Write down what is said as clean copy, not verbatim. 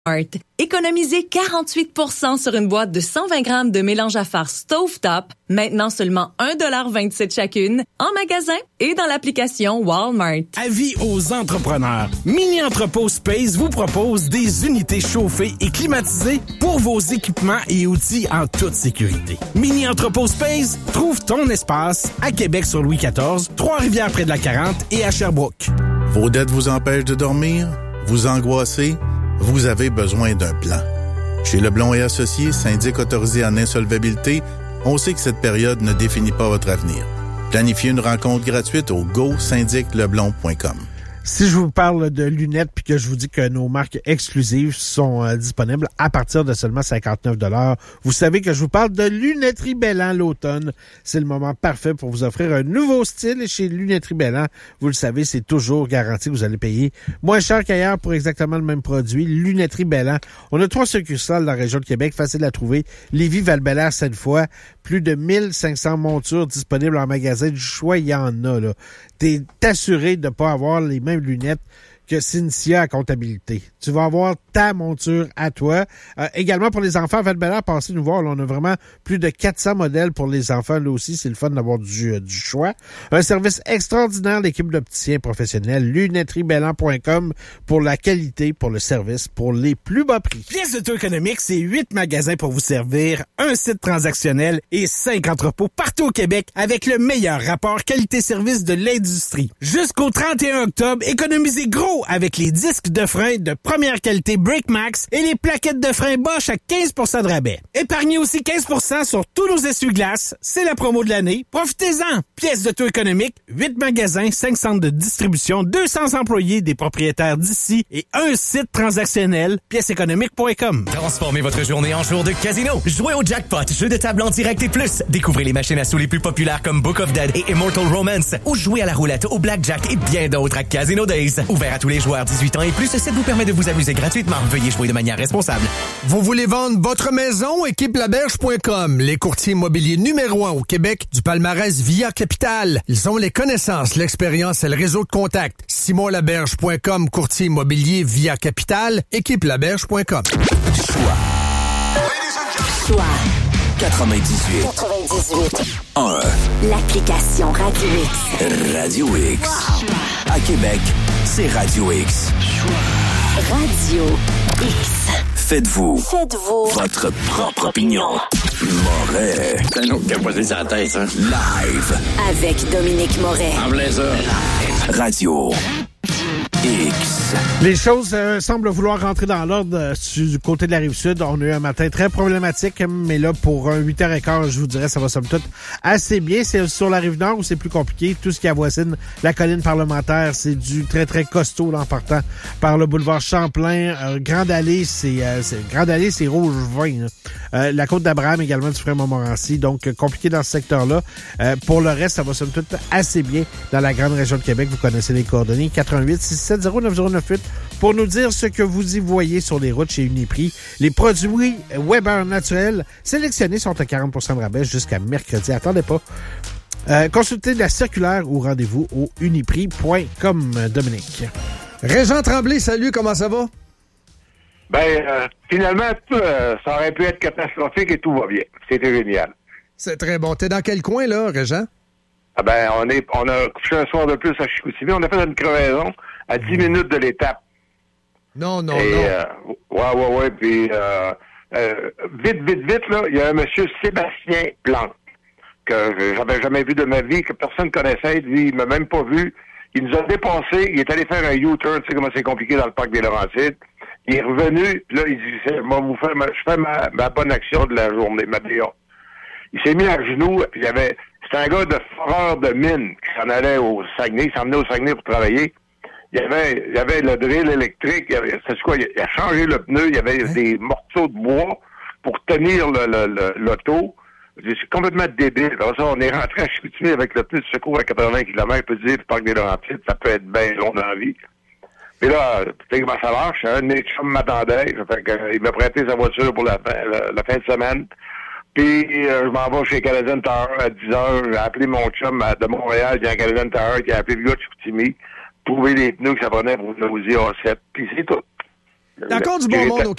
Économisez 48% sur une boîte de 120 grammes de mélange à farce Stovetop, maintenant seulement 1,27$ chacune, en magasin et dans l'application Walmart. Avis aux entrepreneurs. Mini Entrepôt Space vous propose des unités chauffées et climatisées pour vos équipements et outils en toute sécurité. Mini Entrepôt Space, trouve ton espace à Québec sur Louis XIV, Trois-Rivières près de la 40 et à Sherbrooke. Vos dettes vous empêchent de dormir? Vous angoissez? Vous avez besoin d'un plan. Chez Leblond et Associés, syndic autorisé en insolvabilité, on sait que cette période ne définit pas votre avenir. Planifiez une rencontre gratuite au gosyndicleblond.com. Si je vous parle de lunettes puis que je vous dis que nos marques exclusives sont disponibles à partir de seulement 59$, vous savez que je vous parle de Lunetterie Belland l'automne. C'est le moment parfait pour vous offrir un nouveau style. Et chez Lunetterie Belland, vous le savez, c'est toujours garanti que vous allez payer moins cher qu'ailleurs pour exactement le même produit. Lunetterie Belland. On a 3 succursales dans la région de Québec, facile à trouver. Lévis, Val-Bélair, Sainte-Foy. Plus de 1500 montures disponibles en magasin. Du choix, il y en a, là. T'es assuré de ne pas avoir les mêmes lunettes que Cynthia à comptabilité. Tu vas avoir ta monture à toi. Également pour les enfants, Val-Bélair, passez nous voir. Là, on a vraiment plus de 400 modèles pour les enfants. Là aussi, c'est le fun d'avoir du choix. Un service extraordinaire d'équipe d'opticiens professionnels. LunetterieBelland.com pour la qualité, pour le service, pour les plus bas prix. Pièces d'auto économique, c'est 8 magasins pour vous servir, un site transactionnel et 5 entrepôts partout au Québec avec le meilleur rapport qualité-service de l'industrie. Jusqu'au 31 octobre, économisez gros avec les disques de frein de première qualité BrakeMax et les plaquettes de frein Bosch à 15% de rabais. Épargnez aussi 15% sur tous nos essuie-glaces. C'est la promo de l'année. Profitez-en! Pièces d'auto économique, 8 magasins, 5 centres de distribution, 200 employés, des propriétaires d'ici et un site transactionnel, pièceséconomique.com. Transformez votre journée en jour de casino. Jouez au jackpot, jeu de table en direct et plus. Découvrez les machines à sous les plus populaires comme Book of Dead et Immortal Romance. Ou jouez à la roulette, au blackjack et bien d'autres à Casino Days. Ouvert à tous les joueurs 18 ans et plus, ce site vous permet de vous amuser gratuitement. Veuillez jouer de manière responsable. Vous voulez vendre votre maison? EquipeLaberge.com, les courtiers immobiliers numéro 1 au Québec du palmarès Via Capital. Ils ont les connaissances, l'expérience et le réseau de contacts. SimonLaberge.com, courtier immobilier Via Capital. EquipeLaberge.com. Choix 98 1. L'application Radio X. Radio X. Wow. À Québec, c'est Radio X. Radio X. Faites-vous votre propre opinion. Moret. C'est un autre qui a posé sa tête, hein? Live. Avec Dominique Moret. En plein ça. Radio X. Les choses semblent vouloir rentrer dans l'ordre du côté de la Rive-Sud. On a eu un matin très problématique, mais là, pour un 8h15, je vous dirais, ça va somme toute assez bien. C'est sur la Rive-Nord où c'est plus compliqué. Tout ce qui avoisine la colline parlementaire, c'est du très, très costaud, là, en partant par le boulevard Champlain. Grande Allée, c'est rouge vin. La côte d'Abraham également, du frère Montmorency. Donc, compliqué dans ce secteur-là. Pour le reste, ça va somme toute assez bien dans la grande région de Québec. Vous connaissez les coordonnées. 88 670 9098 pour nous dire ce que vous y voyez sur les routes chez Uniprix. Les produits Weber naturels sélectionnés sont à 40% de rabais jusqu'à mercredi. Attendez pas. Consultez la circulaire ou rendez-vous au uniprix.com. Dominique. Régent Tremblay, salut, comment ça va? Finalement, ça aurait pu être catastrophique et tout va bien. C'était génial. C'est très bon. T'es dans quel coin, là, Régent? On a couché un soir de plus à Chicoutimi. On a fait une crevaison à 10 minutes de l'étape. Non. Ouais. Puis, vite, là, il y a un monsieur Sébastien Plante que j'avais jamais vu de ma vie, que personne connaissait. Lui, il m'a même pas vu. Il nous a dépassé. Il est allé faire un U-turn. Tu sais comment c'est compliqué dans le parc des Laurentides. Il est revenu. Puis là, il dit, je fais ma bonne action de la journée, ma BA. Il s'est mis à genoux. Puis c'était un gars de foreur de mine qui s'en allait au Saguenay. Il s'en venait au Saguenay pour travailler. Il y avait le drill électrique. Il a changé le pneu. Il y avait des morceaux de bois pour tenir l'auto. C'est complètement débile. Alors ça, on est rentré à Chicoutimi avec le pneu de secours à 80 km. On peut dire, le parc des Laurentides, ça peut être bien long dans la vie. Puis là, tu sais comment ça marche. Un de mes chums m'attendait. Il m'a prêté sa voiture pour la fin de semaine. Puis, je m'en vais chez Canadian Tower à 10h. J'ai appelé mon chum de Montréal, il y a un Canadian Tower qui a appelé le gars de Chicoutimi, trouver les pneus que ça prenait pour une Audi A7. Puis c'est tout. T'as encore du bon monde au